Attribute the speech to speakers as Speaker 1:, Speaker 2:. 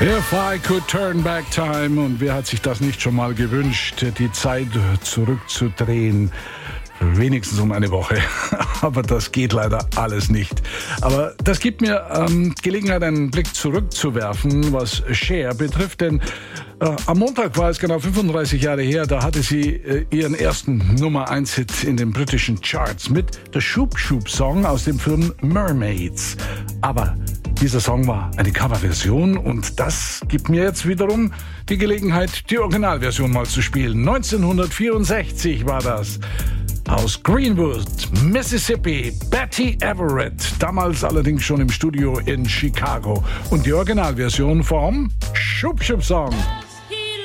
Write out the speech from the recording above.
Speaker 1: If I could turn back time. Und wer hat sich das nicht schon mal gewünscht, die Zeit zurückzudrehen? Wenigstens um eine Woche. Aber das geht leider alles nicht. Aber das gibt mir Gelegenheit, einen Blick zurückzuwerfen, was Cher betrifft. Denn am Montag war es genau 35 Jahre her, da hatte sie ihren ersten Nummer-1-Hit in den britischen Charts mit der Shoop Shoop Song aus dem Film Mermaids. Aber dieser Song war eine Coverversion und das gibt mir jetzt wiederum die Gelegenheit, die Originalversion mal zu spielen. 1964 war das. Aus Greenwood, Mississippi, Betty Everett, damals allerdings schon im Studio in Chicago. Und die Originalversion vom Shoop Shoop Song.